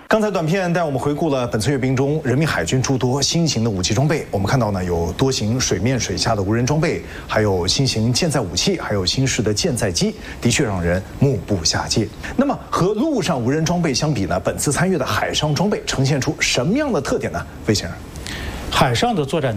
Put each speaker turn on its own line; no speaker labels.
刚才短片带我们回顾了本次阅兵中人民海军诸多新型的武器装备。我们看到呢，有多型水面水下的无人装备，还有新型舰载武器，还有新式的舰载机，的确让人目不暇接。那么和陆上无人装备相比呢，本次参阅的海上装备呈现出什么样的特点呢？魏先生，
海上的作战